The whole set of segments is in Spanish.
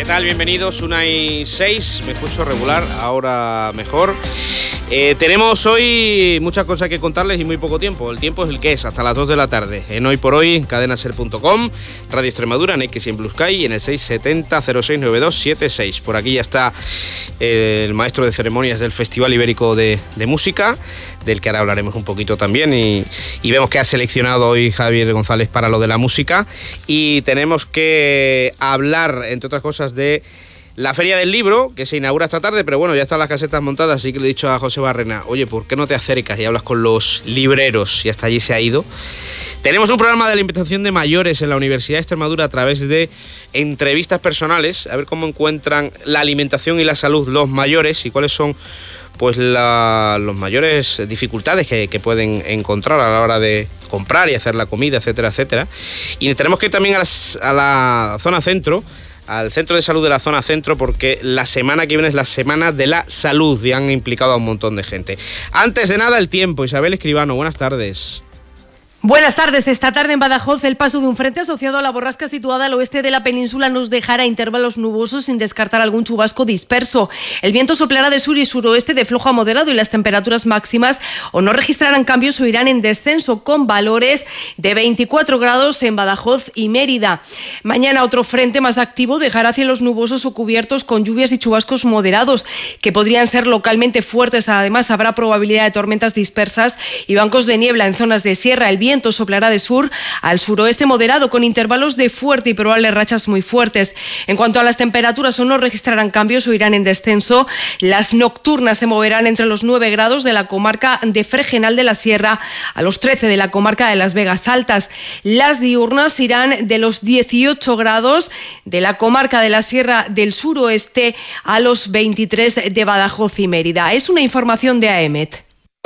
tal? Bienvenidos, 1:06, me escucho regular, ahora mejor. Tenemos hoy muchas cosas que contarles y muy poco tiempo. El tiempo es el que es, hasta las 2 de la tarde. En Hoy por Hoy, cadenaser.com, Radio Extremadura, en X y en Blue Sky, y en el 670-069276. Por aquí ya está el maestro de ceremonias del Festival Ibérico de Música, del que ahora hablaremos un poquito también, y vemos que ha seleccionado hoy Javier González para lo de la música. Y tenemos que hablar, entre otras cosas, de la Feria del Libro, que se inaugura esta tarde, pero bueno, ya están las casetas montadas, así que le he dicho a José Barrena, oye, ¿por qué no te acercas y hablas con los libreros? Y hasta allí se ha ido. Tenemos un programa de alimentación de mayores en la Universidad de Extremadura a través de entrevistas personales, a ver cómo encuentran la alimentación y la salud los mayores y cuáles son pues los mayores dificultades que pueden encontrar a la hora de comprar y hacer la comida, etcétera, etcétera. Y tenemos que ir también a la zona centro, al centro de salud de la zona centro, porque la semana que viene es la semana de la salud y han implicado a un montón de gente. Antes de nada, el tiempo. Isabel Escribano, buenas tardes. Buenas tardes. Esta tarde en Badajoz, el paso de un frente asociado a la borrasca situada al oeste de la península nos dejará intervalos nubosos sin descartar algún chubasco disperso. El viento soplará de sur y suroeste de flojo a moderado y las temperaturas máximas o no registrarán cambios o irán en descenso, con valores de 24 grados en Badajoz y Mérida. Mañana otro frente más activo dejará cielos nubosos o cubiertos con lluvias y chubascos moderados que podrían ser localmente fuertes. Además, habrá probabilidad de tormentas dispersas y bancos de niebla en zonas de sierra. El viento soplará de sur al suroeste moderado con intervalos de fuerte y probables rachas muy fuertes. En cuanto a las temperaturas, o no registrarán cambios o irán en descenso. Las nocturnas se moverán entre los 9 grados de la comarca de Fregenal de la Sierra a los 13 de la comarca de las Vegas Altas. Las diurnas irán de los 18 grados de la comarca de la Sierra del Suroeste a los 23 de Badajoz y Mérida. Es una información de AEMET.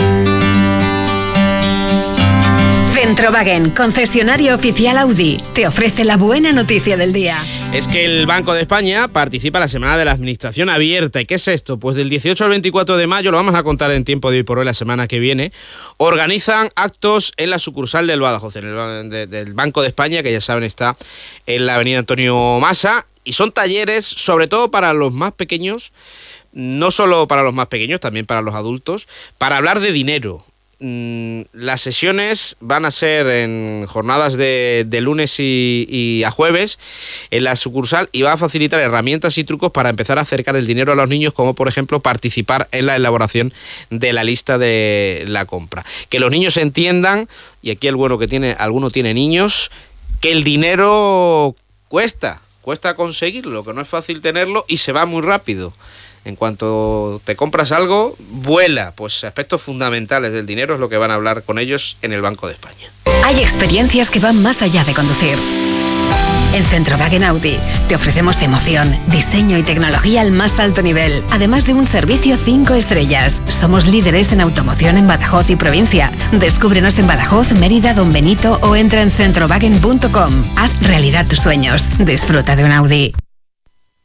Centrowagen, concesionario oficial Audi, te ofrece la buena noticia del día. Es que el Banco de España participa en la Semana de la Administración Abierta. ¿Y qué es esto? Pues del 18 al 24 de mayo, lo vamos a contar en Tiempo de Hoy por Hoy la semana que viene, organizan actos en la sucursal del Badajoz, del Banco de España, que ya saben está en la avenida Antonio Masa, y son talleres sobre todo para los más pequeños, no solo para los más pequeños, también para los adultos, para hablar de dinero. Las sesiones van a ser en jornadas de lunes y a jueves en la sucursal, y va a facilitar herramientas y trucos para empezar a acercar el dinero a los niños, como por ejemplo participar en la elaboración de la lista de la compra. Que los niños entiendan, y aquí el bueno que alguno tiene niños, que el dinero cuesta conseguirlo, que no es fácil tenerlo y se va muy rápido. En cuanto te compras algo, vuela. Pues aspectos fundamentales del dinero es lo que van a hablar con ellos en el Banco de España. Hay experiencias que van más allá de conducir. En Centrowagen Audi te ofrecemos emoción, diseño y tecnología al más alto nivel, además de un servicio 5 estrellas. Somos líderes en automoción en Badajoz y provincia. Descúbrenos en Badajoz, Mérida, Don Benito o entra en centrowagen.com. Haz realidad tus sueños. Disfruta de un Audi.